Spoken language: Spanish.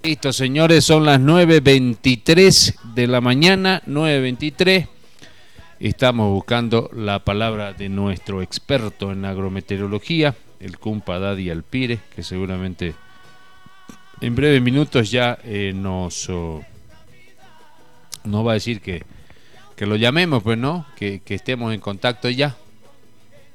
Listo, señores, son las 9:23 de la mañana, 9:23. Estamos buscando la palabra de nuestro experto en agrometeorología, el Cumpa Daddy Alpire, que seguramente en breves minutos ya nos va a decir que lo llamemos, pues, ¿no? Que estemos en contacto ya.